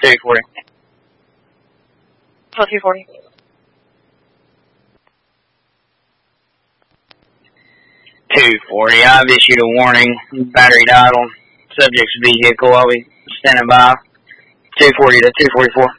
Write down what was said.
240. 240. 240, I've issued a warning. Battery died on subject's vehicle. I'll be standing by. 240 to 244.